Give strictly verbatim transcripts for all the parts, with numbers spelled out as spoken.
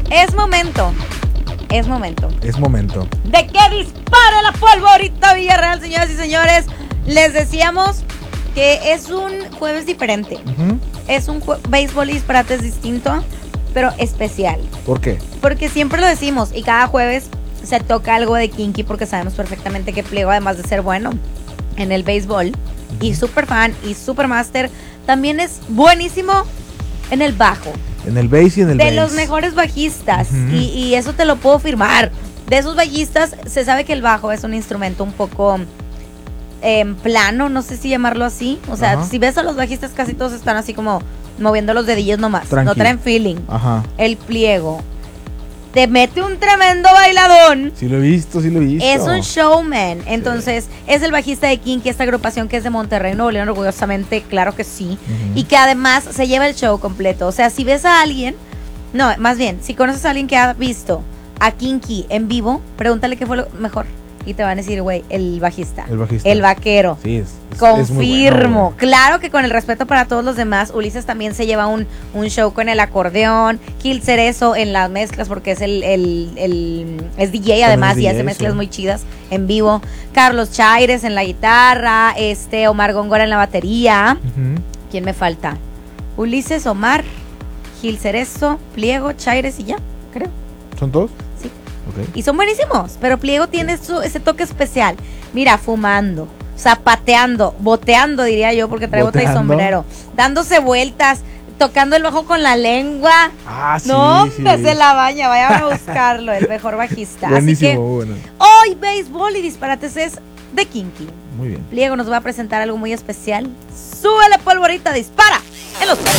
Es momento. Es momento. Es momento. De que dispare la polvorita Villarreal, señoras y señores. Les decíamos que es un jueves diferente. Uh-huh. Es un jue- béisbol y disparates distinto, pero especial. ¿Por qué? Porque siempre lo decimos y cada jueves se toca algo de kinky porque sabemos perfectamente que Pliego, además de ser bueno en el béisbol uh-huh. y super fan y super master, también es buenísimo en el bajo. En el bass y en el De bass. los mejores bajistas uh-huh. y, y eso te lo puedo firmar. De esos bajistas se sabe que el bajo es un instrumento un poco eh, plano, no sé si llamarlo así. O sea, uh-huh. si ves a los bajistas casi todos están así como moviendo los dedillos nomás. Tranqui. No traen feeling. Ajá. El Pliego te mete un tremendo bailadón. Sí lo he visto, sí lo he visto. Es un showman. Entonces, sí. es el bajista de Kinky, esta agrupación que es de Monterrey, Nuevo León, orgullosamente, claro que sí. Uh-huh. Y que además se lleva el show completo. O sea, si ves a alguien, no, más bien, si conoces a alguien que ha visto a Kinky en vivo, pregúntale qué fue lo mejor. Y te van a decir, güey, el bajista. El bajista. El vaquero. Sí, es. es Confirmo. Es bueno, claro que con el respeto para todos los demás, Ulises también se lleva un, un show con el acordeón. Gil Cerezo en las mezclas porque es el, el, el es D J además es D J, y hace mezclas sí. muy chidas en vivo. Carlos Chaires en la guitarra, este Omar Góngora en la batería. Uh-huh. ¿Quién me falta? Ulises, Omar, Gil Cerezo, Pliego, Chaires y ya, creo. ¿Son todos? Sí. Okay. Y son buenísimos, pero Pliego tiene su, ese toque especial. Mira, fumando, zapateando, boteando, diría yo, porque trae bota y sombrero, dándose vueltas, tocando el bajo con la lengua. Ah, sí. No, sí, que sí. se la baña, vayan a buscarlo, el mejor bajista. Buenísimo, Así que bueno. hoy béisbol y disparates es de Kinky. Muy bien. Pliego nos va a presentar algo muy especial. Súbele polvorita, dispara en los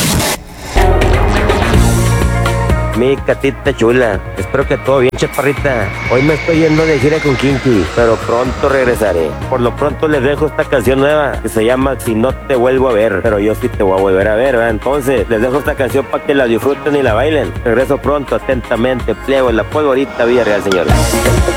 Mi catita chula, espero que todo bien, chaparrita. Hoy me estoy yendo de gira con Kinky, pero pronto regresaré. Por lo pronto les dejo esta canción nueva que se llama Si no te vuelvo a ver, pero yo sí te voy a volver a ver, ¿verdad? Entonces les dejo esta canción para que la disfruten y la bailen. Regreso pronto, atentamente, Pliego, la polvorita Villarreal, señores.